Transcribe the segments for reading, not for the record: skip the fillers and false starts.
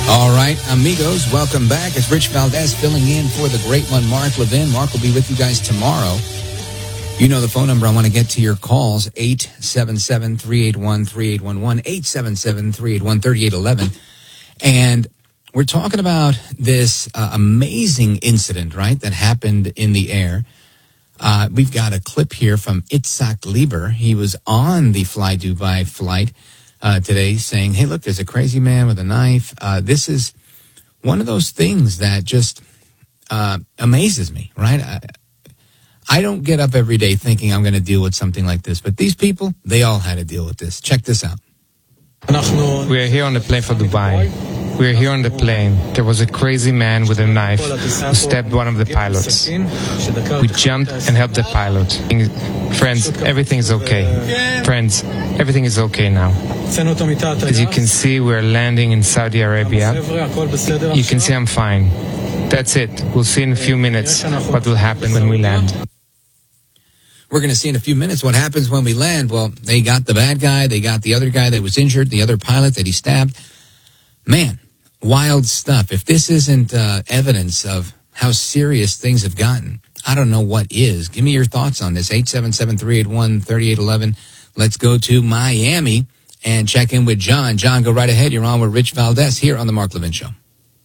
All right, amigos, welcome back. It's Rich Valdez filling in for the great one, Mark Levin. Mark will be with you guys tomorrow. You know the phone number. I want to get to your calls, 877-381-3811, 877-381-3811. And we're talking about this amazing incident, right, that happened in the air. We've got a clip here from Itzhak Lieber. He was on the Fly Dubai flight today saying, hey, look, there's a crazy man with a knife. This is one of those things that just amazes me, right? I don't get up every day thinking I'm going to deal with something like this, but these people, they all had to deal with this. Check this out. We are here on the plane for Dubai. We are here on the plane. There was a crazy man with a knife who stabbed one of the pilots. We jumped and helped the pilot. Friends, everything is okay. Friends, everything is okay now. As you can see, we are landing in Saudi Arabia. You can see I'm fine. That's it. We'll see in a few minutes what will happen when we land. We're going to see in a few minutes what happens when we land. Well, they got the bad guy. They got the other guy that was injured, the other pilot that he stabbed. Man, wild stuff. If this isn't evidence of how serious things have gotten, I don't know what is. Give me your thoughts on this. 877-381-3811. Let's go to Miami and check in with John. John, go right ahead. You're on with Rich Valdez here on the Mark Levin Show.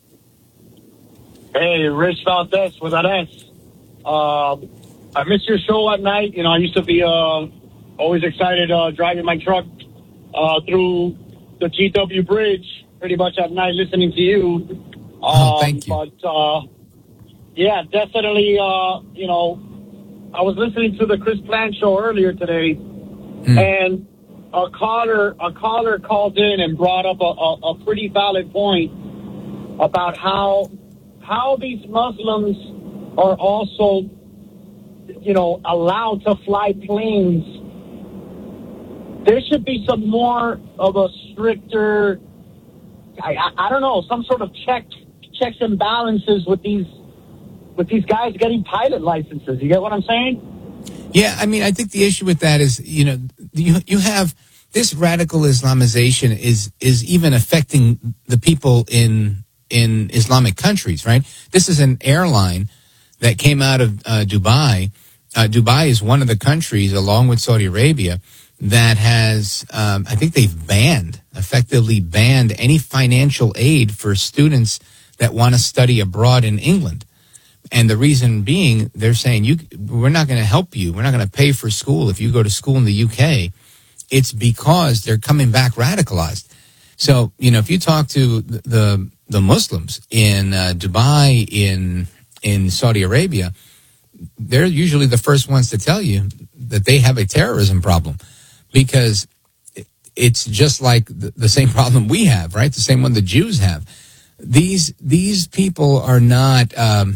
Hey, Rich Valdez with an S. I missed your show at night. You know, I used to be always excited driving my truck through the GW Bridge pretty much at night listening to you. Thank you. But, yeah, definitely, you know, I was listening to the Chris Plant show earlier today, and a caller called in and brought up a pretty valid point about how these Muslims are also, you know, allowed to fly planes. There should be some more of a stricter, I don't know, some sort of checks and balances with these guys getting pilot licenses. You get what I'm saying? Yeah, I mean, I think the issue with that is, you know, you have this radical Islamization is even affecting the people in Islamic countries, right? This is an airline that came out of Dubai. Dubai is one of the countries, along with Saudi Arabia, that has, I think they've effectively banned any financial aid for students that want to study abroad in England. And the reason being, they're saying, we're not going to help you. We're not going to pay for school if you go to school in the UK. It's because they're coming back radicalized. So, you know, if you talk to the Muslims in Dubai, in Saudi Arabia, they're usually the first ones to tell you that they have a terrorism problem, because it's just like the same problem we have, right? The same one the Jews have. These people are not,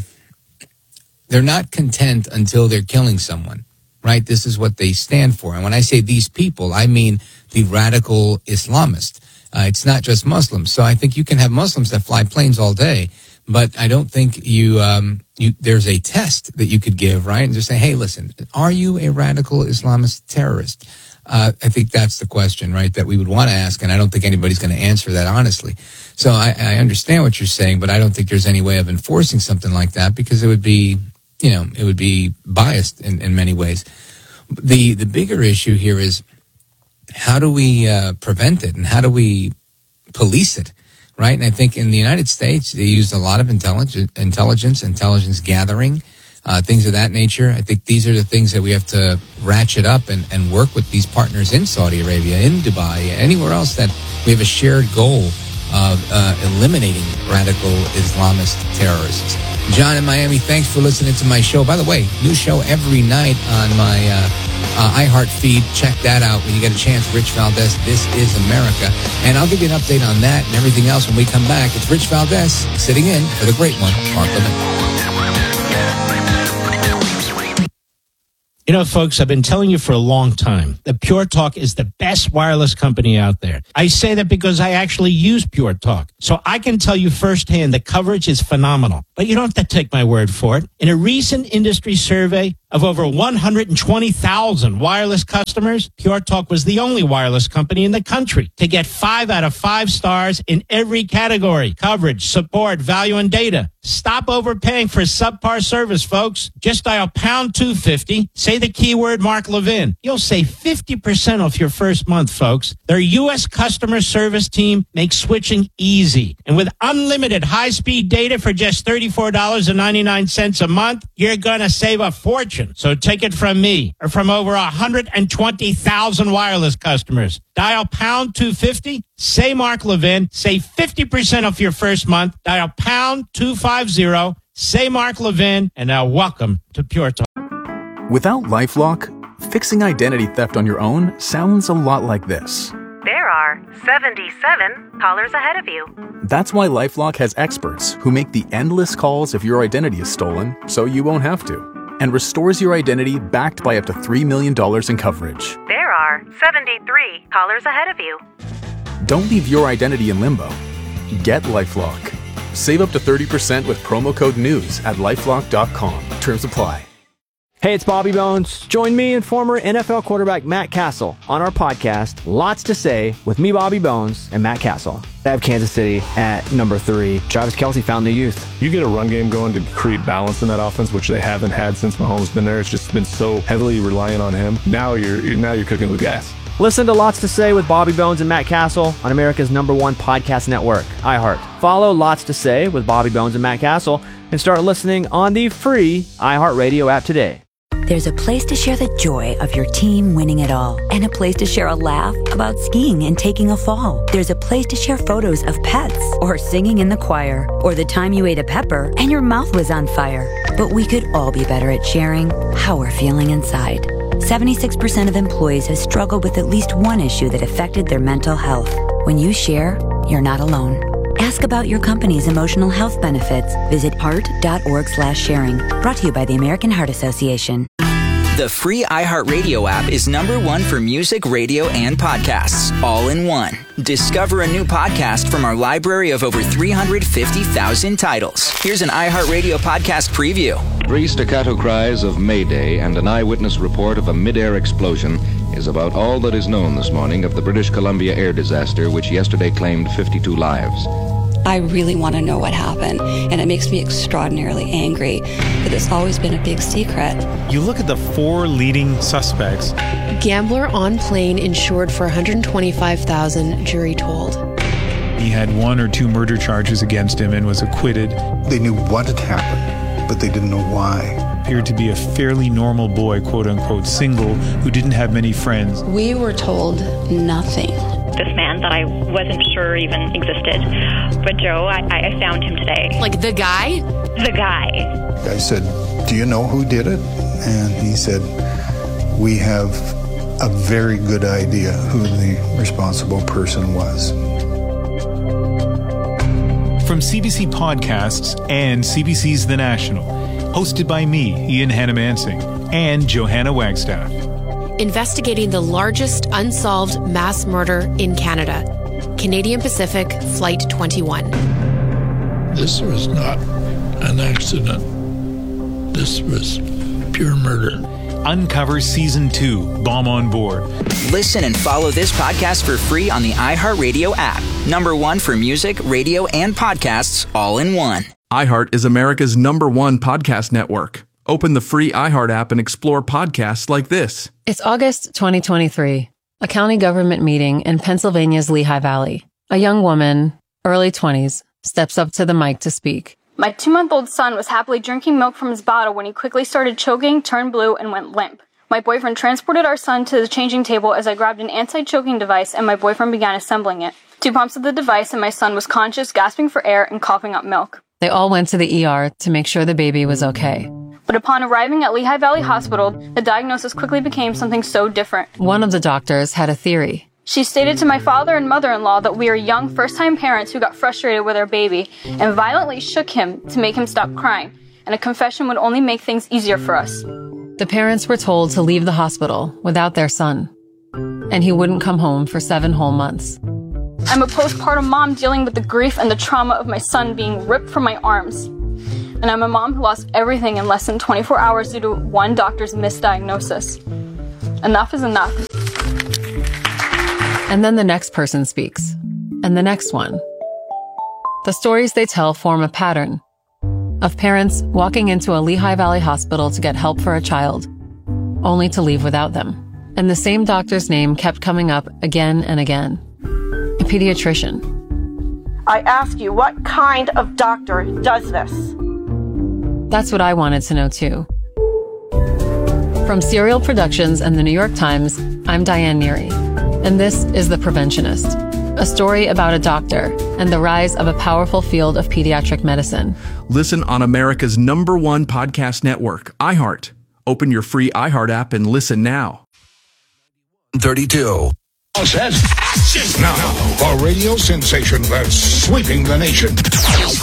they're not content until they're killing someone, right? This is what they stand for. And when I say these people, I mean the radical Islamist. It's not just Muslims. So I think you can have Muslims that fly planes all day, but I don't think there's a test that you could give, right? And just say, hey, listen, are you a radical Islamist terrorist? I think that's the question, right, that we would want to ask, and I don't think anybody's going to answer that honestly. So I understand what you're saying, but I don't think there's any way of enforcing something like that, because it would be, you know, it would be biased in many ways. The bigger issue here is, how do we prevent it, and how do we police it, right? And I think in the United States, they use a lot of intelligence gathering, things of that nature. I think these are the things that we have to ratchet up and work with these partners in Saudi Arabia, in Dubai, anywhere else that we have a shared goal of eliminating radical Islamist terrorists. John in Miami, thanks for listening to my show. By the way, new show every night on my iHeart feed. Check that out when you get a chance. Rich Valdez, This Is America. And I'll give you an update on that and everything else when we come back. It's Rich Valdez sitting in for the great one, Mark Levin. You know, folks, I've been telling you for a long time that Pure Talk is the best wireless company out there. I say that because I actually use Pure Talk. So I can tell you firsthand the coverage is phenomenal. But you don't have to take my word for it. In a recent industry survey, Of over 120,000 wireless customers, Pure Talk was the only wireless company in the country to get 5 out of 5 stars in every category: coverage, support, value, and data. Stop overpaying for subpar service, folks. Just dial pound 250, say the keyword Mark Levin. You'll save 50% off your first month, folks. Their U.S. customer service team makes switching easy. And with unlimited high-speed data for just $34.99 a month, you're going to save a fortune. So take it from me, or from over 120,000 wireless customers. Dial pound 250, say Mark Levin, save 50% off your first month. Dial pound 250, say Mark Levin, and now welcome to Pure Talk. Without LifeLock, fixing identity theft on your own sounds a lot like this. There are 77 callers ahead of you. That's why LifeLock has experts who make the endless calls if your identity is stolen, so you won't have to, and restores your identity backed by up to $3 million in coverage. There are 73 callers ahead of you. Don't leave your identity in limbo. Get LifeLock. Save up to 30% with promo code NEWS at LifeLock.com. Terms apply. Hey, it's Bobby Bones. Join me and former NFL quarterback Matt Castle on our podcast, Lots to Say, with me, Bobby Bones, and Matt Castle. I have Kansas City at number 3. Travis Kelce found the youth. You get a run game going to create balance in that offense, which they haven't had since Mahomes been there. It's just been so heavily reliant on him. Now you're cooking with gas. Listen to Lots to Say with Bobby Bones and Matt Castle on America's #1 podcast network, iHeart. Follow Lots to Say with Bobby Bones and Matt Castle and start listening on the free iHeartRadio app today. There's a place to share the joy of your team winning it all, and a place to share a laugh about skiing and taking a fall. There's a place to share photos of pets, or singing in the choir, or the time you ate a pepper and your mouth was on fire. But we could all be better at sharing how we're feeling inside. 76% of employees have struggled with at least one issue that affected their mental health. When you share, you're not alone. Ask about your company's emotional health benefits. Visit heart.org/sharing. Brought to you by the American Heart Association. The free iHeartRadio app is #1 for music, radio, and podcasts, all in one. Discover a new podcast from our library of over 350,000 titles. Here's an iHeartRadio podcast preview. 3 staccato cries of Mayday and an eyewitness report of a mid-air explosion is about all that is known this morning of the British Columbia air disaster, which yesterday claimed 52 lives. I really want to know what happened, and it makes me extraordinarily angry that it's always been a big secret. You look at the 4 leading suspects. Gambler on plane insured for $125,000, jury told. He had 1 or 2 murder charges against him and was acquitted. They knew what had happened, but they didn't know why. Appeared to be a fairly normal boy, quote-unquote single, who didn't have many friends. We were told nothing. This man that I wasn't sure even existed. But Joe, I found him today. Like the guy? The guy. I said, "Do you know who did it?" And he said, "We have a very good idea who the responsible person was." From CBC Podcasts and CBC's The National, hosted by me, Ian Hannamansing, and Johanna Wagstaff. Investigating the largest unsolved mass murder in Canada. Canadian Pacific Flight 21. This was not an accident. This was pure murder. Uncover Season 2, Bomb on Board. Listen and follow this podcast for free on the iHeartRadio app. #1 for music, radio, and podcasts, all in one. iHeart is America's #1 podcast network. Open the free iHeart app and explore podcasts like this. It's August 2023, a county government meeting in Pennsylvania's Lehigh Valley. A young woman, early 20s, steps up to the mic to speak. My 2-month-old son was happily drinking milk from his bottle when he quickly started choking, turned blue, and went limp. My boyfriend transported our son to the changing table as I grabbed an anti-choking device and my boyfriend began assembling it. 2 pumps of the device and my son was conscious, gasping for air, and coughing up milk. They all went to the ER to make sure the baby was okay. But upon arriving at Lehigh Valley Hospital, the diagnosis quickly became something so different. One of the doctors had a theory. She stated to my father and mother-in-law that we are young first-time parents who got frustrated with our baby and violently shook him to make him stop crying, and a confession would only make things easier for us. The parents were told to leave the hospital without their son, and he wouldn't come home for 7 whole months. I'm a postpartum mom dealing with the grief and the trauma of my son being ripped from my arms. And I'm a mom who lost everything in less than 24 hours due to one doctor's misdiagnosis. Enough is enough. And then the next person speaks. And the next one. The stories they tell form a pattern of parents walking into a Lehigh Valley hospital to get help for a child, only to leave without them. And the same doctor's name kept coming up again and again. A pediatrician. I ask you, what kind of doctor does this? That's what I wanted to know too. From Serial Productions and the New York Times, I'm Diane Neary, and this is The Preventionist, a story about a doctor and the rise of a powerful field of pediatric medicine. Listen on America's #1 podcast network, iHeart. Open your free iHeart app and listen now. 32. Says action now. A radio sensation that's sweeping the nation.